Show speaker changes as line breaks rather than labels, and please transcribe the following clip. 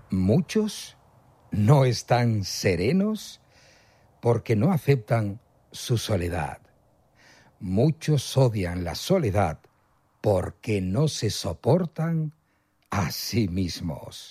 Muchos no están serenos porque no aceptan su soledad. Muchos odian la soledad porque no se soportan a sí mismos.